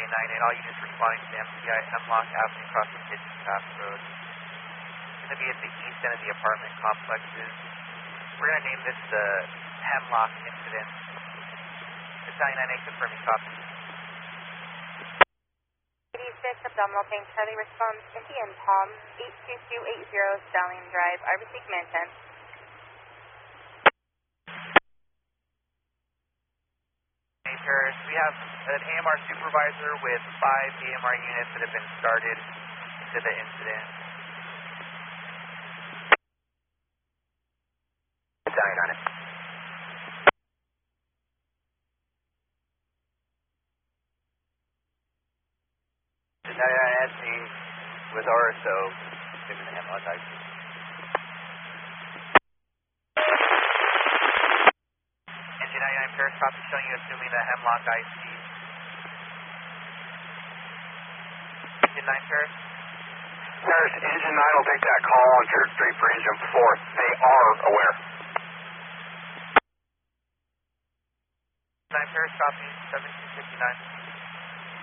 and all units responding to MCI Hemlock Avenue across the Pigeon Path Road. It's going to be at the east end of the apartment complexes. We're going to name this the Hemlock Incident. Battalion 9A confirming copy. 86 Abdominal Pain Charlie responds Indian Palm 82280 Stallion Drive, RBC Command 10. We have an AMR supervisor with 5 AMR units that have been started into the incident. Battalion on it. Battalion SC with RSO, given the Hemlock IC. Engine 99 Paris, copy showing you assuming the Hemlock IC. Engine 9 Paris? Paris, Engine 9 will take that call on Church Street for Engine 4. They are aware. 9 Paris, copy 1759.